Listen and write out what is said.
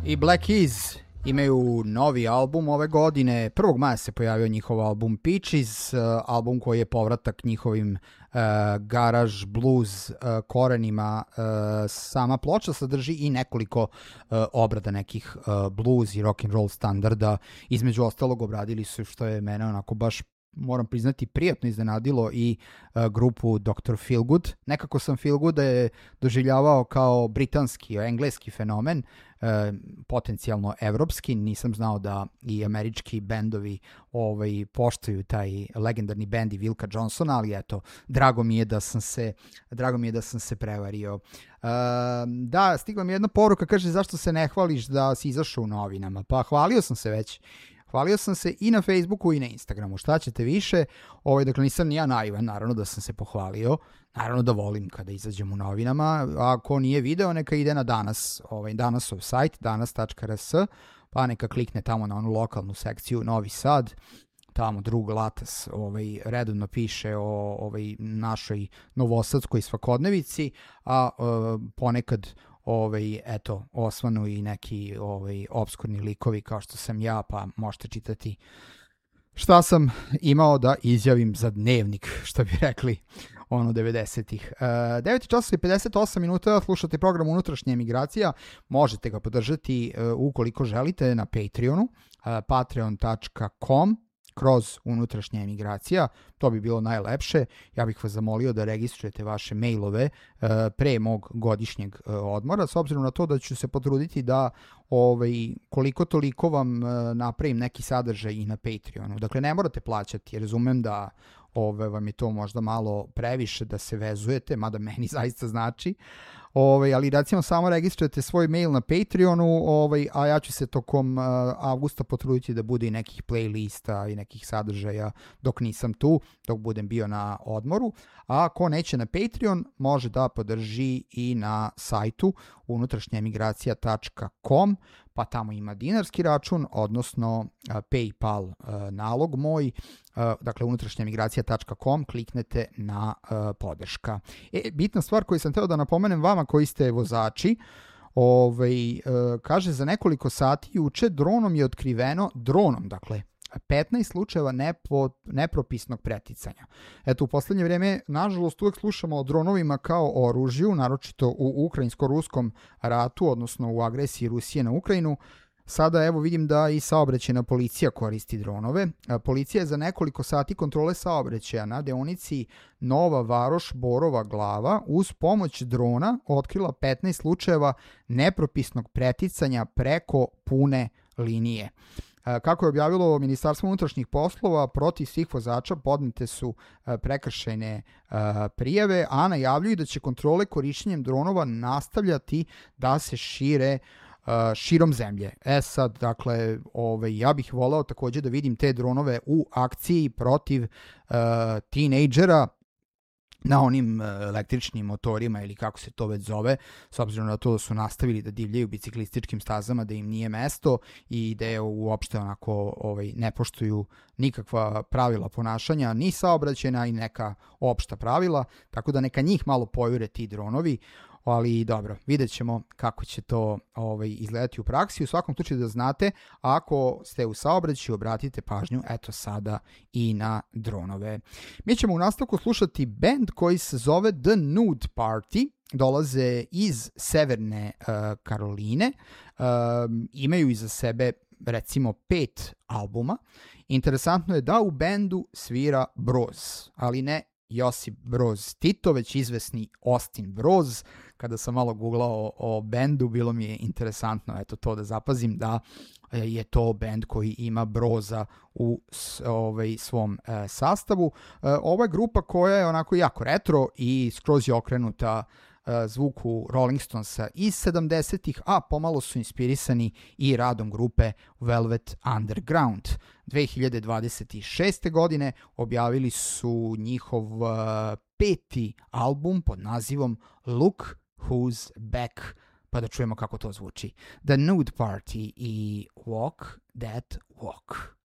I Black Keys imaju novi album ove godine. 1. maja se pojavio njihov album Peaches, album koji je povratak njihovim garage blues korenima. Sama ploča sadrži i nekoliko obrada nekih blues i rock and roll standarda. Između ostalog obradili su, što je mene onako baš, moram priznati, prijatno iznenadilo, i grupu Dr. Feelgood. Nekako sam Feelgooda je doživljavao kao britanski, engleski fenomen, potencijalno evropski. Nisam znao da i američki bendovi poštuju taj legendarni bend i Wilka Johnsona, ali eto, drago mi je da sam se prevario. Da, stigla mi jedna poruka, kaže zašto se ne hvališ da si izašao u novinama. Pa hvalio sam se već. Hvalio sam se i na Facebooku i na Instagramu. Šta ćete više? Dakle, nisam ni ja naivan, naravno da sam se pohvalio. Naravno da volim kada izađem u novinama. Ako nije video, neka ide na Danasov sajt, danas.rs, pa neka klikne tamo na onu lokalnu sekciju Novi Sad. Tamo drug Latas redovno piše o našoj novosadskoj svakodnevici, a ponekad osvanu i neki obskurni likovi kao što sam ja, pa možete čitati šta sam imao da izjavim za dnevnik, što bi rekli 90-ih. 9 časova i 58 minuta, slušate program Unutrašnja emigracija. Možete ga podržati ukoliko želite na Patreonu, patreon.com kroz Unutrašnja emigracija. To bi bilo najlepše. Ja bih vas zamolio da registrujete vaše mailove pre mog godišnjeg odmora, s obzirom na to da ću se potruditi da koliko toliko vam napravim neki sadržaj i na Patreonu. Dakle, ne morate plaćati, razumem da vam je to možda malo previše da se vezujete, mada meni zaista znači, ali recimo samo registrujete svoj mail na Patreonu, a ja ću se tokom avgusta potruditi da bude i nekih playlista i nekih sadržaja dok nisam tu, dok budem bio na odmoru. A ako neće na Patreon, može da podrži i na sajtu unutrašnjaemigracija.com, pa tamo ima dinarski račun, odnosno PayPal nalog moj. Dakle, unutrašnjaemigracija.com, kliknete na podrška. Bitna stvar koju sam teo da napomenem vama koji ste vozači, kaže za nekoliko sati juče dronom je otkriveno, dakle, 15 slučajeva nepropisnog preticanja. Eto, u poslednje vreme, nažalost, uvek slušamo o dronovima kao o oružju, naročito u ukrajinsko-ruskom ratu, odnosno u agresiji Rusije na Ukrajinu. Sada evo vidim da i saobraćajna policija koristi dronove. Policija je za nekoliko sati kontrole saobraćaja na deonici Nova Varoš Borova Glava uz pomoć drona otkrila 15 slučajeva nepropisnog preticanja preko pune linije. Kako je objavilo Ministarstvo unutrašnjih poslova, protiv svih vozača podnete su prekršajne prijave, a najavljuju da će kontrole korišćenjem dronova nastavljati da se šire širom zemlje. Sad, dakle, ja bih voleo također da vidim te dronove u akciji protiv tinejdžera na onim električnim motorima ili kako se to već zove, s obzirom na to da su nastavili da divljaju biciklističkim stazama, da im nije mesto i da je uopšte onako ne poštuju nikakva pravila ponašanja, ni saobraćajna i neka opšta pravila, tako da neka njih malo pojure ti dronovi. Ali dobro, vidjet ćemo kako će to izgledati u praksi. U svakom slučaju da znate, ako ste u saobraćaju, obratite pažnju eto sada i na dronove. Mi ćemo u nastavku slušati band koji se zove The Nude Party. Dolaze iz Severne Karoline. Imaju iza sebe recimo 5 albuma. Interesantno je da u bendu svira Broz, ali ne Josip Broz Tito, već izvesni Austin Broz. Kada sam malo googlao o bendu, bilo mi je interesantno eto to da zapazim da je to bend koji ima Broza u svom sastavu. Ovo je grupa koja je onako jako retro i skroz je okrenuta zvuku Rolling Stonesa iz 70-ih, a pomalo su inspirisani i radom grupe Velvet Underground. 2026. godine objavili su njihov 5. album pod nazivom Look Who's Back, pa da čujemo kako to zvuči. The Nude Party i Walk That Walk.